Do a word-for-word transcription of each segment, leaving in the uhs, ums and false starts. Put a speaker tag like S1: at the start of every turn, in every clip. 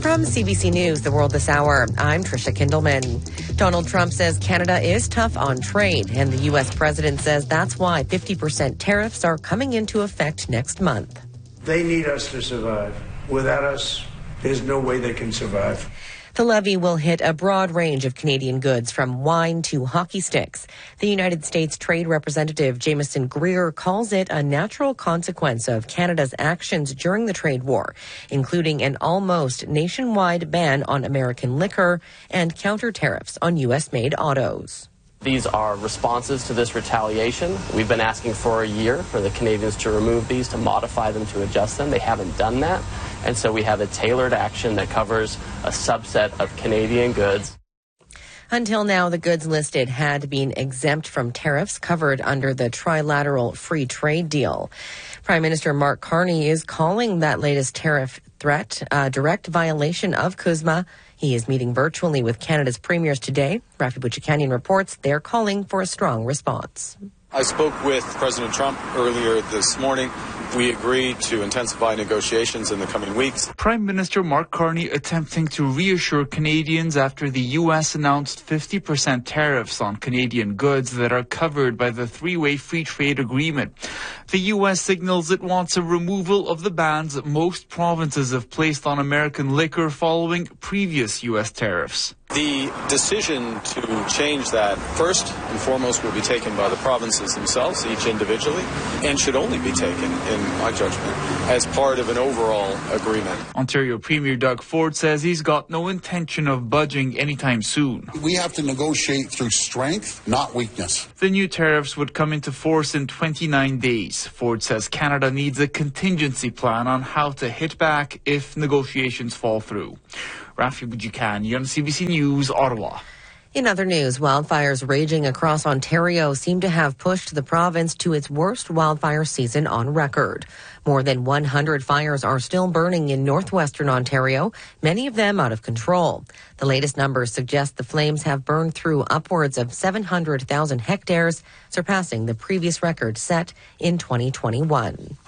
S1: From C B C News, The World This Hour, I'm Trisha Kindleman. Donald Trump says Canada is tough on trade, and the U S president says that's why fifty percent tariffs are coming into effect next month.
S2: They need us to survive. Without us, there's no way they can survive.
S1: The levy will hit a broad range of Canadian goods, from wine to hockey sticks. The United States Trade Representative Jameson Greer calls it a natural consequence of Canada's actions during the trade war, including an almost nationwide ban on American liquor and counter tariffs on U S-made autos.
S3: These are responses to this retaliation. We've been asking for a year for the Canadians to remove these, to modify them, to adjust them. They haven't done that. And so we have a tailored action that covers a subset of Canadian goods.
S1: Until now, the goods listed had been exempt from tariffs covered under the trilateral free trade deal. Prime Minister Mark Carney is calling that latest tariff threat a direct violation of C U S M A. He is meeting virtually with Canada's premiers today. Rafi Buchakanian reports they're calling for a strong response.
S4: I spoke with President Trump earlier this morning. We agreed to intensify negotiations in the coming weeks.
S5: Prime Minister Mark Carney attempting to reassure Canadians after the U S announced fifty percent tariffs on Canadian goods that are covered by the three-way free trade agreement. The U S signals it wants a removal of the bans that most provinces have placed on American liquor following previous U S tariffs.
S4: The decision to change that, first and foremost, will be taken by the provinces themselves, each individually, and should only be taken, in my judgment, as part of an overall agreement.
S5: Ontario Premier Doug Ford says he's got no intention of budging anytime soon.
S6: We have to negotiate through strength, not weakness.
S5: The new tariffs would come into force in twenty-nine days. Ford says Canada needs a contingency plan on how to hit back if negotiations fall through. Rafi Buchakanian on C B C News, Ottawa.
S1: In other news, wildfires raging across Ontario seem to have pushed the province to its worst wildfire season on record. More than one hundred fires are still burning in northwestern Ontario, many of them out of control. The latest numbers suggest the flames have burned through upwards of seven hundred thousand hectares, surpassing the previous record set in twenty twenty-one.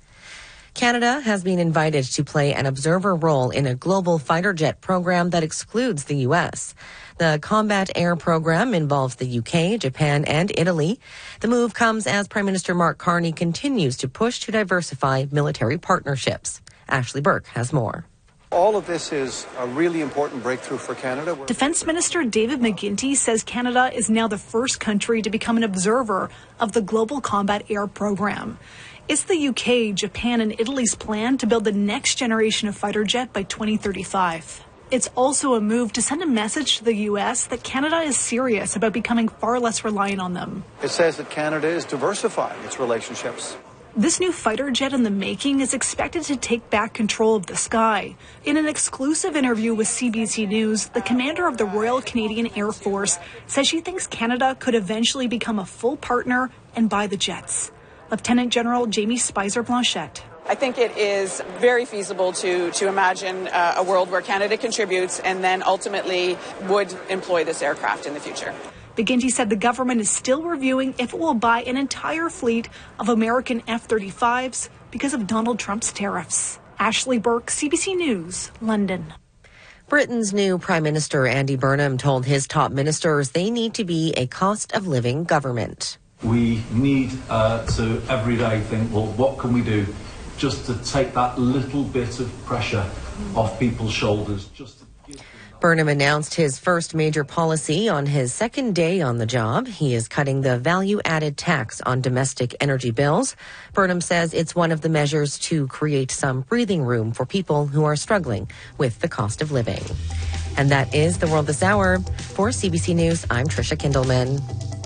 S1: Canada has been invited to play an observer role in a global fighter jet program that excludes the U S. The Combat Air program involves the U K, Japan, and Italy. The move comes as Prime Minister Mark Carney continues to push to diversify military partnerships. Ashley Burke has more.
S7: All of this is a really important breakthrough for Canada.
S8: Defence Minister David McGuinty says Canada is now the first country to become an observer of the Global Combat Air program. It's the U K, Japan, and Italy's plan to build the next generation of fighter jet by twenty thirty-five. It's also a move to send a message to the U S that Canada is serious about becoming far less reliant on them.
S7: It says that Canada is diversifying its relationships.
S8: This new fighter jet in the making is expected to take back control of the sky. In an exclusive interview with C B C News, the commander of the Royal Canadian Air Force says she thinks Canada could eventually become a full partner and buy the jets. Lieutenant General Jamie Spicer-Blanchette.
S9: I think it is very feasible to, to imagine uh, a world where Canada contributes and then ultimately would employ this aircraft in the future.
S8: McGuinty said the government is still reviewing if it will buy an entire fleet of American F thirty-fives because of Donald Trump's tariffs. Ashley Burke, C B C News, London.
S1: Britain's new Prime Minister Andy Burnham told his top ministers they need to be a cost of living government.
S10: We need uh, to every day think, well, what can we do just to take that little bit of pressure off people's shoulders? Just to give them that.
S1: Burnham announced his first major policy on his second day on the job. He is cutting the value-added tax on domestic energy bills. Burnham says it's one of the measures to create some breathing room for people who are struggling with the cost of living. And that is The World This Hour. For C B C News, I'm Trisha Kindleman.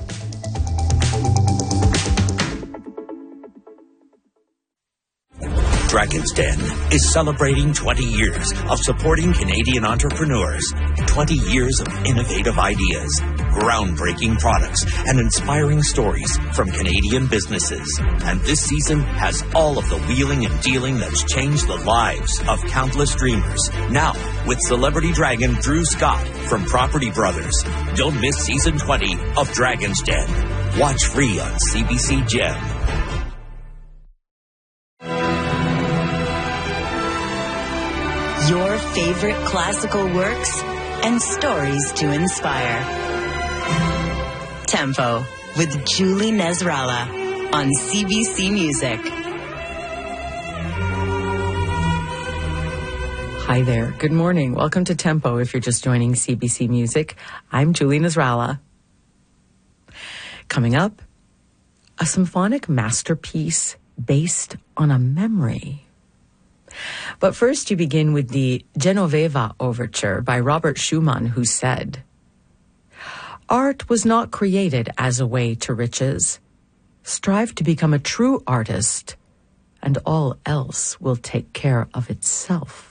S11: Dragon's Den is celebrating twenty years of supporting Canadian entrepreneurs, twenty years of innovative ideas, groundbreaking products, and inspiring stories from Canadian businesses. And this season has all of the wheeling and dealing that's changed the lives of countless dreamers. Now, with celebrity dragon Drew Scott from Property Brothers. Don't miss season twenty of Dragon's Den. Watch free on C B C Gem.
S12: Your favorite classical works and stories to inspire. Tempo with Julie Nasrallah on C B C Music.
S13: Hi there. Good morning. Welcome to Tempo. If you're just joining C B C Music, I'm Julie Nasrallah. Coming up, a symphonic masterpiece based on a memory. But first, you begin with the Genoveva Overture by Robert Schumann, who said, "Art was not created as a way to riches. Strive to become a true artist, and all else will take care of itself."